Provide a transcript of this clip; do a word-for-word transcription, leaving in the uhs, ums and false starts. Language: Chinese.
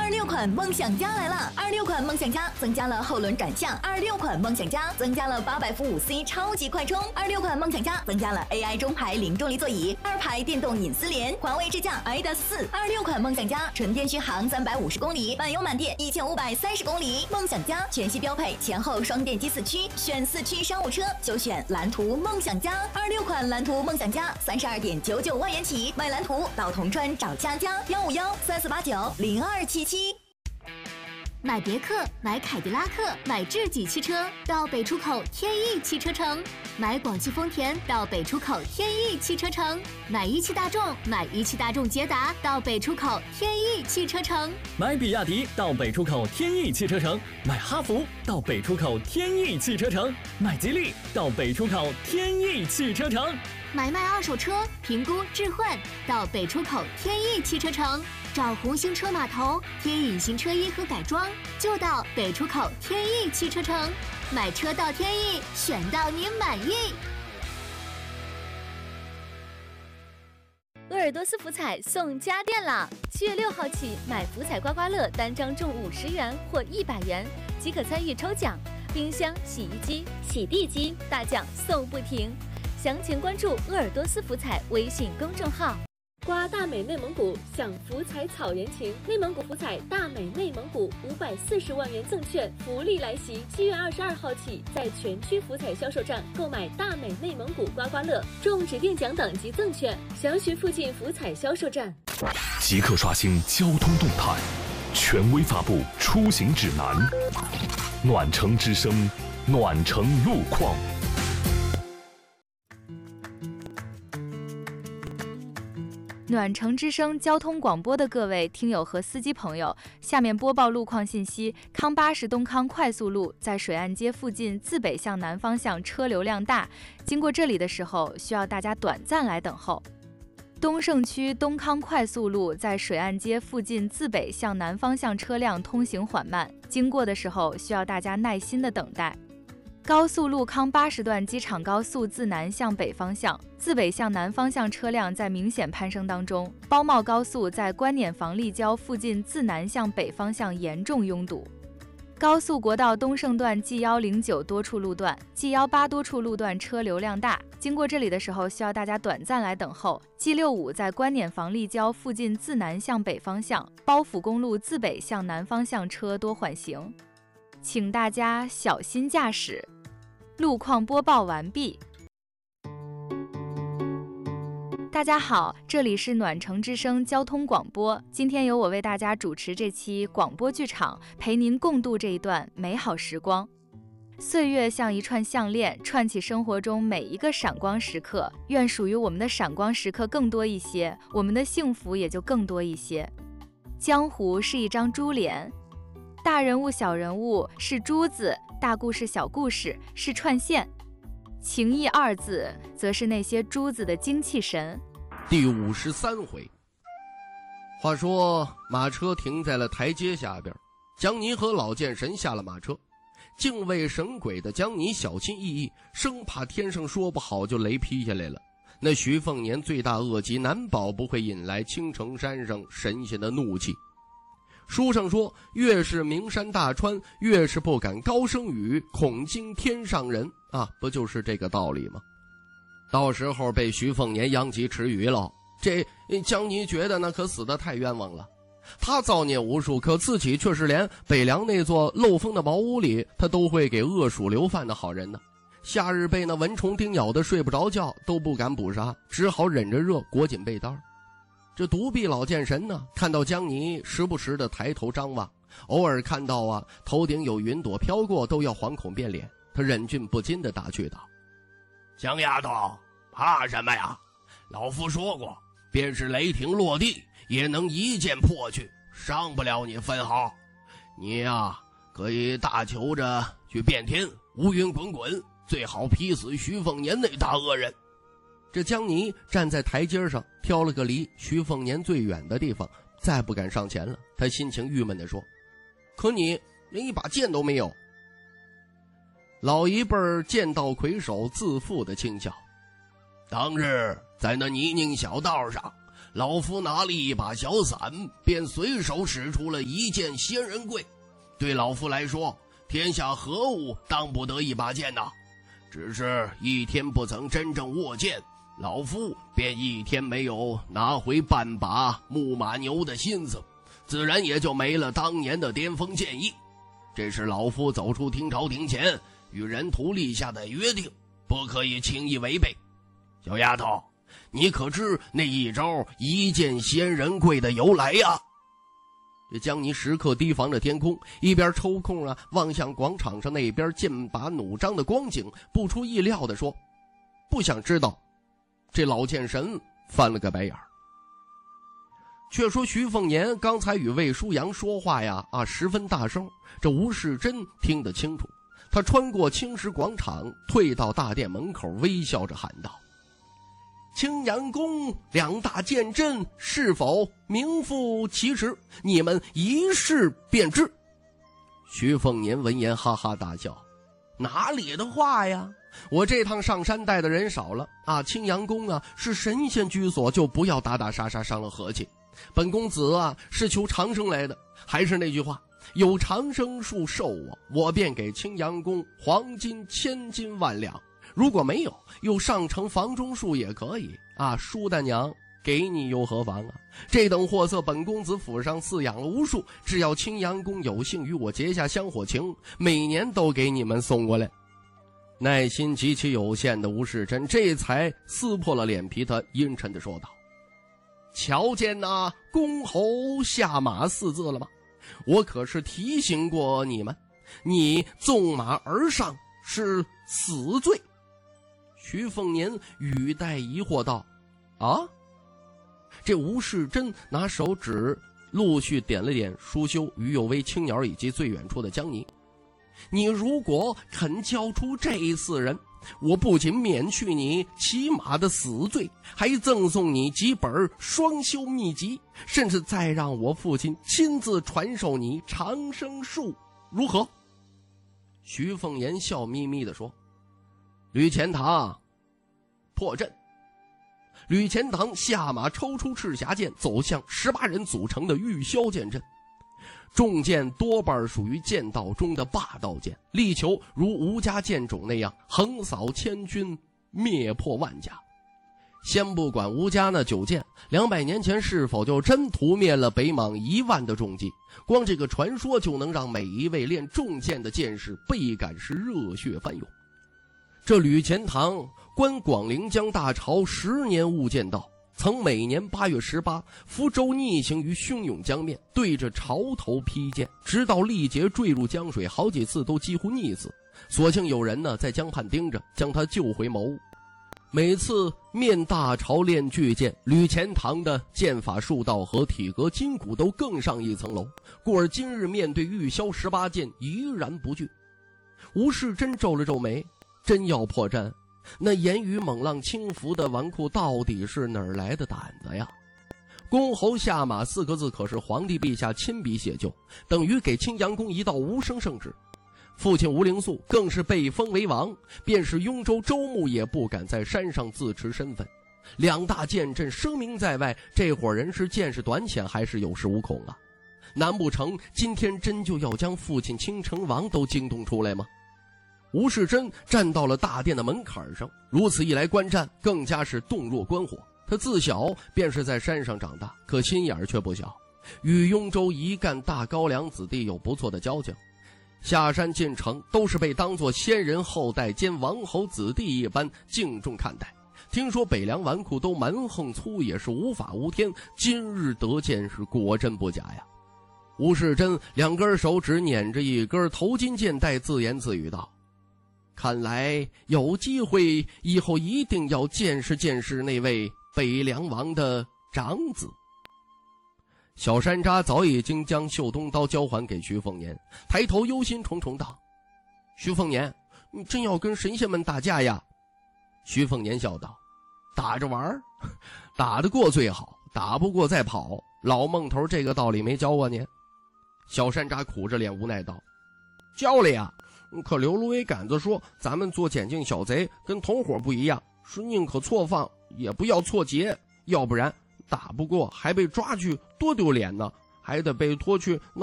二六款梦想家来了！二六款梦想家增加了后轮转向，二六款梦想家增加了八百伏五 C 超级快充，二六款梦想家增加了 A I 中排零重力座椅，二排电动隐私帘，环卫支架 I D A 四。二六款梦想家纯电续航三百五十公里，满油满电一千五百三十公里。梦想家全系标配前后双电机四驱，选四驱商务车就选蓝图梦想家。二六款蓝图梦想家三十二点九九万元起，买蓝图到铜川找佳佳，幺五幺三四八九零二七七。 买别克，买凯迪拉克，买智己汽车到北出口天翼汽车城；买广汽丰田到北出口天翼汽车城；买一汽大众，买一汽大众捷达到北出口天翼汽车城； 买比亚迪到北出口天翼汽车城；买哈弗到北出口天翼汽车城；买吉利到北出口天翼汽车城； 买卖二手车，评估置换到北出口天翼汽车城。找红星车码头贴隐形车衣和改装，就到北出口天翼汽车城。买车到天翼，选到你满意。 鄂尔多斯福彩送家电啦！七月六号起，买福彩刮刮乐单张中五十元或一百元，即可参与抽奖，冰箱、洗衣机、洗地机，大奖送不停。详情关注鄂尔多斯福彩微信公众号。 刮大美内蒙古，享福彩草人情。内蒙古福彩大美内蒙古五百四十万元赠券福利来袭！七月二十二号起，在全区福彩销售站购买大美内蒙古刮刮乐，中指定奖等及赠券。详询附近福彩销售站。 即刻刷新交通动态，权威发布出行指南。暖城之声，暖城路况。 暖城之声交通广播的各位听友和司机朋友，下面播报路况信息。康巴士东康快速路在水岸街附近自北向南方向车流量大，经过这里的时候需要大家短暂来等候。东胜区东康快速路在水岸街附近自北向南方向车辆通行缓慢，经过的时候需要大家耐心的等待。高速路康八十段机场高速自南向北方向，自北向南方向车辆在明显攀升当中。包茂高速在观碾房立交附近自南向北方向严重拥堵。高速国道东胜段 G 一零九多处路段 G 一八多处路段车流量大，经过这里的时候需要大家短暂来等候。G 六五在观碾房立交附近自南向北方向，包府公路自北向南方向车多缓行，请大家小心驾驶。路况播报完毕。大家好，这里是暖城之声交通广播，今天由我为大家主持这期广播剧场，陪您共度这一段美好时光。岁月像一串项链，串起生活中每一个闪光时刻，愿属于我们的闪光时刻更多一些，我们的幸福也就更多一些。江湖是一张珠帘，大人物小人物是珠子，大故事小故事是串线，情义二字则是那些珠子的精气神。 第五十三回，话说马车停在了台阶下边，江泥和老剑神下了马车。敬畏神鬼的江泥小心翼翼，生怕天上说不好就雷劈下来了。那徐凤年罪大恶极，难保不会引来青城山上神仙的怒气。书上说，越是名山大川，越是不敢高声语，恐惊天上人啊，不就是这个道理吗？到时候被徐凤年殃及池鱼了，这江泥觉得那可死得太冤枉了。他造孽无数，可自己却是连北凉那座漏风的茅屋里，他都会给恶鼠留饭的好人呢。夏日被那蚊虫叮咬的睡不着觉，都不敢捕杀，只好忍着热裹紧被单。这独臂老剑神呢，看到江泥时不时的抬头张望，偶尔看到啊头顶有云朵飘过，都要惶恐变脸。他忍俊不禁的打趣道： 江丫头，怕什么呀？老夫说过，便是雷霆落地也能一剑破去，伤不了你分毫。你呀可以大求着去变天，乌云滚滚，最好劈死徐凤年那大恶人。 这江泥站在台阶上，挑了个离徐凤年最远的地方，再不敢上前了。他心情郁闷地说：可你连一把剑都没有。老一辈剑道魁首自负的轻笑： 当日在那泥泞小道上， 老夫拿了一把小伞，便随手使出了一剑仙人棍。对老夫来说，天下何物当不得一把剑呐？只是一天不曾真正握剑，老夫便一天没有拿回半把木马牛的心思，自然也就没了当年的巅峰剑意。这是老夫走出听朝廷前与人徒立下的约定，不可以轻易违背。小丫头，你可知那一招一剑仙人棍的由来呀？这江泥时刻提防着天空，一边抽空啊望向广场上那边剑拔弩张的光景，不出意料地说：不想知道。这老剑神翻了个白眼儿。却说徐凤年刚才与魏舒阳说话呀啊十分大声，这吴世珍听得清楚。他穿过青石广场，退到大殿门口，微笑着喊道：青阳宫两大剑阵是否名副其实？你们一试便知。徐凤年闻言哈哈大笑：哪里的话呀，我这趟上山带的人少了啊，青阳宫啊是神仙居所，就不要打打杀杀伤了和气。本公子啊是求长生来的，还是那句话，有长生树授我，我便给青阳宫黄金千金万两，如果没有，又上乘房中术也可以啊。舒大娘给你又何妨啊？这等货色本公子府上饲养了无数，只要青阳宫有幸与我结下香火情，每年都给你们送过来。耐心极其有限的吴世珍这才撕破了脸皮，他阴沉地说道：瞧见那公侯下马四字了吗？我可是提醒过你们，你纵马而上是死罪。徐凤年语带疑惑道：啊？这吴世珍拿手指陆续点了点舒修、于有为、青鸟以及最远处的江泥。你如果肯交出这四人，我不仅免去你骑马的死罪，还赠送你几本双修秘籍，甚至再让我父亲亲自传授你长生术，如何？徐凤年笑眯眯地说：吕钱塘破阵。吕钱塘下马抽出赤霞剑，走向十八人组成的玉箫剑阵。重剑多半属于剑道中的霸道剑，力求如吴家剑种那样横扫千军，灭破万家。先不管吴家那九剑两百年前是否就真屠灭了北莽一万的重骑，光这个传说就能让每一位练重剑的剑士倍感是热血翻涌。这吕钱塘观广陵江大潮十年悟剑道，曾每年八月十八福州逆行于汹涌江面，对着潮头劈剑，直到力竭坠入江水，好几次都几乎溺死。所幸有人呢在江畔盯着，将他救回茅屋。每次面大潮练巨剑，吕钱塘的剑法术道和体格筋骨都更上一层楼，故而今日面对玉箫十八剑依然不惧。吴世珍皱了皱眉，真要破阵，那言语猛浪轻浮的纨绔到底是哪儿来的胆子呀？公侯下马四个字可是皇帝陛下亲笔写就，等于给青阳宫一道无声圣旨。父亲吴灵素更是被封为王，便是雍州州牧也不敢在山上自持身份。两大剑阵声名在外，这伙人是见识短浅还是有恃无恐啊？难不成今天真就要将父亲青城王都惊动出来吗？吴世珍站到了大殿的门槛上，如此一来观战更加是洞若观火。他自小便是在山上长大，可心眼却不小，与雍州一干大高粱子弟有不错的交情，下山进城都是被当作先人后代兼王侯子弟一般敬重看待。听说北凉纨绔都蛮横粗野，是无法无天，今日得见是果真不假呀。吴世珍两根手指捻着一根头巾剑带，自言自语道：看来有机会以后一定要见识见识那位北凉王的长子。小山楂早已经将绣东刀交还给徐凤年，抬头忧心忡忡道：徐凤年，你真要跟神仙们打架呀？徐凤年笑道：打着玩，打得过最好，打不过再跑，老孟头这个道理没教过你？小山楂苦着脸无奈道：教了呀，可刘芦苇杆子说咱们做捡净小贼跟同伙不一样，是宁可错放也不要错劫，要不然打不过还被抓去，多丢脸呢，还得被拖去